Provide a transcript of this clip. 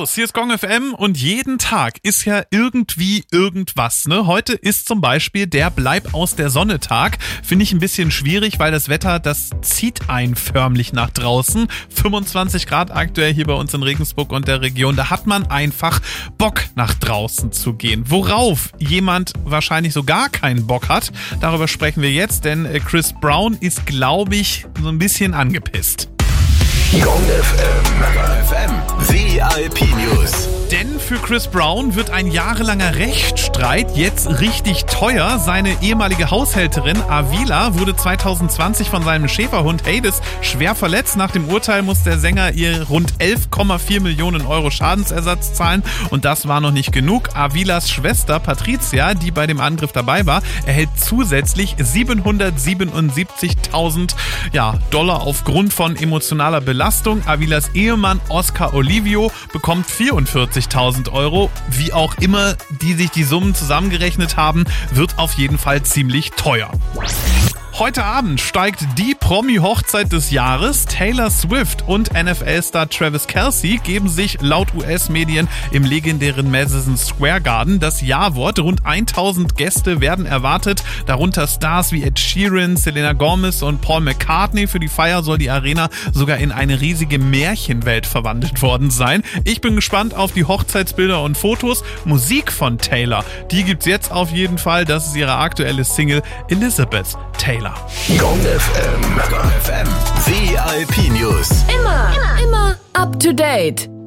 Servus, hier ist Gong FM und jeden Tag ist ja irgendwie irgendwas, ne? Heute ist zum Beispiel der Bleib aus der Sonne Tag. Finde ich ein bisschen schwierig, weil das Wetter, das zieht einen förmlich nach draußen. 25 Grad aktuell hier bei uns in Regensburg und der Region. Da hat man einfach Bock, nach draußen zu gehen. Worauf jemand wahrscheinlich so gar keinen Bock hat, darüber sprechen wir jetzt, denn Chris Brown ist, glaube ich, so ein bisschen angepisst. Gong FM VIP News. Denn für Chris Brown wird ein jahrelanger Rechtsstreit jetzt richtig teuer. Seine ehemalige Haushälterin Avila wurde 2020 von seinem Schäferhund Hades schwer verletzt. Nach dem Urteil muss der Sänger ihr rund 11,4 Millionen Euro Schadensersatz zahlen. Und das war noch nicht genug. Avilas Schwester Patricia, die bei dem Angriff dabei war, erhält zusätzlich 777.000 Dollar aufgrund von emotionaler Belastung. Avilas Ehemann Oscar Olivio bekommt 44.000 Euro. Wie auch immer die sich die Summen zusammengerechnet haben, wird auf jeden Fall ziemlich teuer. Heute Abend steigt die Promi-Hochzeit des Jahres. Taylor Swift und NFL-Star Travis Kelce geben sich laut US-Medien im legendären Madison Square Garden das Ja-Wort. Rund 1000 Gäste werden erwartet, darunter Stars wie Ed Sheeran, Selena Gomez und Paul McCartney. Für die Feier soll die Arena sogar in eine riesige Märchenwelt verwandelt worden sein. Ich bin gespannt auf die Hochzeitsbilder und Fotos. Musik von Taylor, die gibt's jetzt auf jeden Fall. Das ist ihre aktuelle Single Elizabeth Taylor. Gong FM VIP News. Immer up to date.